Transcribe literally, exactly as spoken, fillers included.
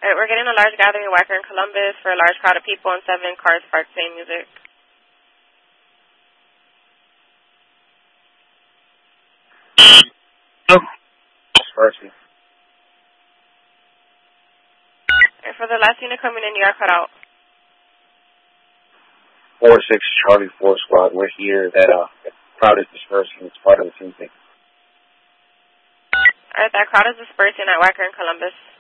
Alright, we're getting a large gathering in Wacker in Columbus for a large crowd of people and seven cars parked playing music. Dispersing. Alright, for the last unit coming in, you are cut out. four six Charlie four Squad, we're here. That uh, crowd is dispersing. It's part of the same thing. Alright, that crowd is dispersing at Wacker in Columbus.